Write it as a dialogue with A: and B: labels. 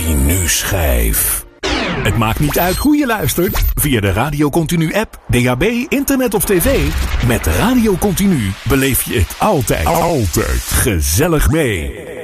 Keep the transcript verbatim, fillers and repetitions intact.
A: Continu schijf.
B: Het maakt niet uit hoe je luistert. Via de Radio Continu app, D A B, internet of tv. Met Radio Continu beleef je het altijd, altijd gezellig mee.